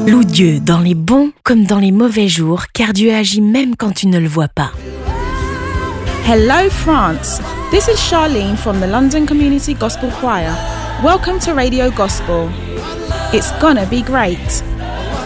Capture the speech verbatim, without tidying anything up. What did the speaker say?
Loue Dieu dans les bons comme dans les mauvais jours, car Dieu agit même quand tu ne le vois pas. Hello France, this is Charlene from the London Community Gospel Choir. Welcome to Radio Gospel. It's gonna be great.